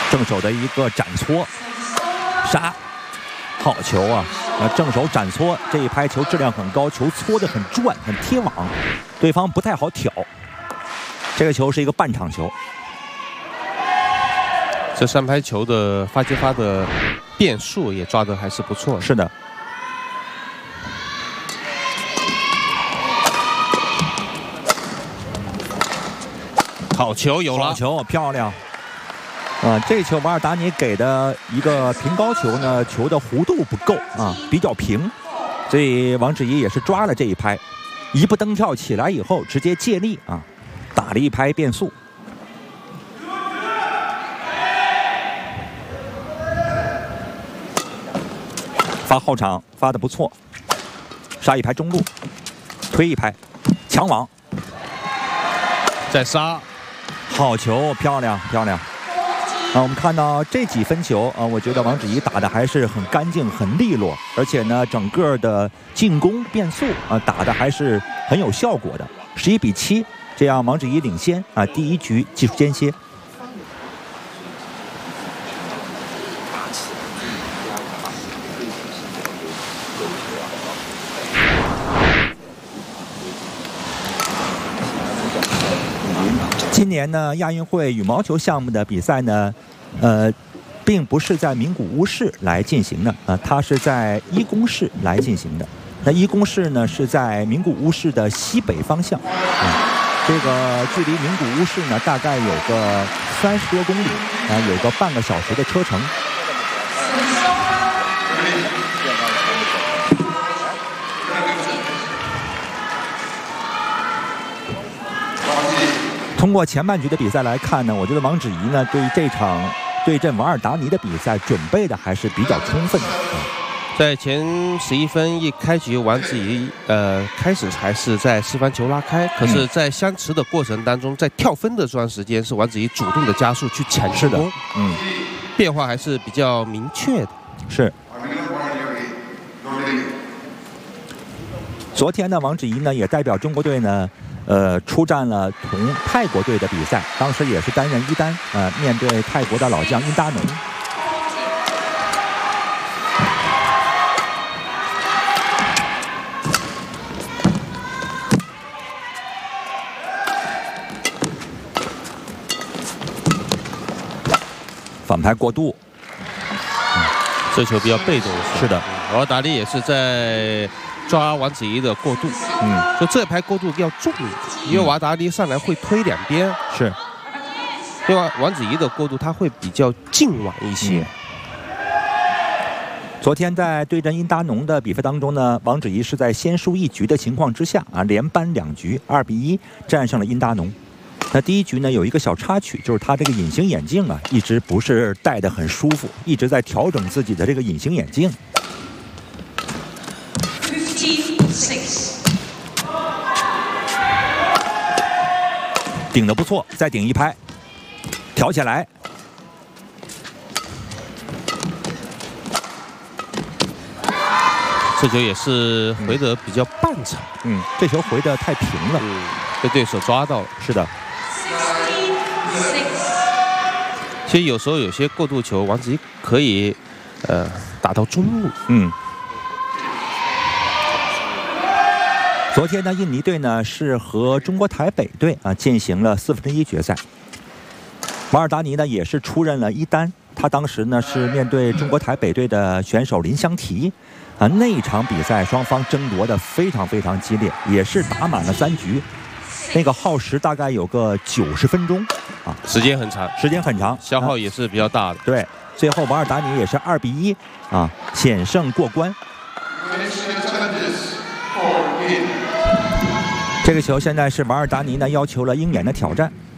正手的一个斩搓杀，好球啊！正手斩搓这一拍球质量很高，球搓得很转，很贴网，对方不太好挑。这个球是一个半场球。 这3拍球的发接发的变数也抓得还是不错的。 是的。 好球有了， 好球漂亮。这球瓦尔达尼给的一个平高球呢，球的弧度不够啊，比较平，所以王芷怡也是抓了这一拍，一步登跳起来以后直接借力啊，打了一拍变速。发后场发的不错，杀一拍中路，推一拍，抢网， 再杀， 好球漂亮漂亮。我们看到这几分球我觉得王芷怡打的还是很干净、很利落，而且呢，整个的进攻变速打的还是很有效果的。11比7，这样王芷怡领先第一局技术间歇。今年呢，亚运会羽毛球项目的比赛呢，并不是在名古屋市来进行的它是在一宫市来进行的。那一宫市呢是在名古屋市的西北方向，这个距离名古屋市呢大概有个30多公里有个半个小时的车程。通过前半局的比赛来看呢，我觉得王芷怡呢对于这场对阵瓦尔达尼的比赛准备的还是比较充分的。 在前11分一开局，王芷怡开始还是在4番球拉开，可是，在相持的过程当中，在跳分的这段时间是王芷怡主动的加速去抢进攻，变化还是比较明确的。 是。昨天呢，王芷怡呢也代表中国队呢。出战了同泰国队的比赛，当时也是担任1单，面对泰国的老将殷达农。反拍过度， 这球比较被动。 是的， 瓦尔达尼也是在。抓王芷怡的过渡，就这拍过渡要重一点，因为瓦达尼上来会推2边， 是， 因为王芷怡的过渡他会比较近晚一些。 昨天在对阵殷达农的比分当中呢，王芷怡是在先输1局的情况之下连扳2局，2比1战胜了殷达农。那第一局呢有一个小插曲，就是他这个隐形眼镜一直不是戴得很舒服，一直在调整自己的这个隐形眼镜。顶得不错，再顶一拍，挑起来。 这球也是回得比较半场， 这球回得太平了， 被对手抓到了。 是的。 其实有时候有些过渡球，王芷怡可以打到中路。 昨天呢，印尼队呢是和中国台北队进行了1/4决赛。瓦尔达尼呢也是出任了1单，他当时呢是面对中国台北队的选手林湘缇那一场比赛双方争夺的非常非常激烈，也是打满了3局，那个耗时大概有个90分钟时间很长，消耗也是比较大的。 对，最后瓦尔达尼也是2比1险胜过关。这个球现在是瓦尔达尼呢要求了鹰眼的挑战。